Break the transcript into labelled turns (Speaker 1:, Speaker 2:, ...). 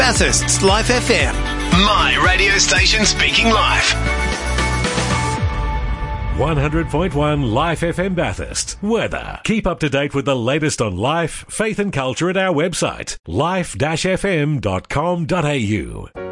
Speaker 1: Bathurst's Life FM.
Speaker 2: My radio station speaking life.
Speaker 3: 100.1 Life FM Bathurst. Weather. Keep up to date with the latest on life, faith and culture at our website, life-fm.com.au.